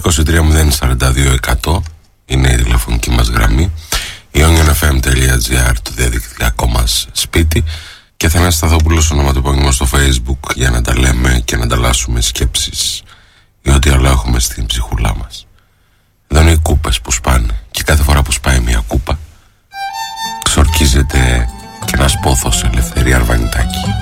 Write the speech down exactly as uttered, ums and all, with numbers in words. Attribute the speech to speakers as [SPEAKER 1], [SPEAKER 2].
[SPEAKER 1] είκοσι τρία μηδέν σαράντα δύο εκατό είναι η τηλεφωνική μας γραμμή. ionianfm.gr, το διαδικτυακό μας σπίτι. Και Θανάσης Σταθόπουλος, ονοματεπώνυμο στο Facebook, για να τα λέμε και να ανταλλάσσουμε σκέψεις για ό,τι άλλο έχουμε στην ψυχούλα μας. Εδώ είναι οι κούπες που σπάνε, και κάθε φορά που σπάει μια κούπα ξορκίζεται και ένας πόθος Ελευθερία Αρβανιτάκη.